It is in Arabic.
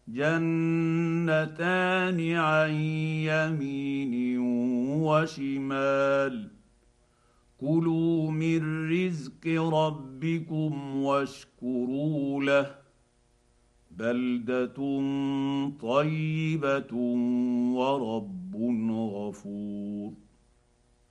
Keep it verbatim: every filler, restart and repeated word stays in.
جنتان عن يمين وشمال كلوا من رزق ربكم واشكروا له بلده طيبه ورب غفور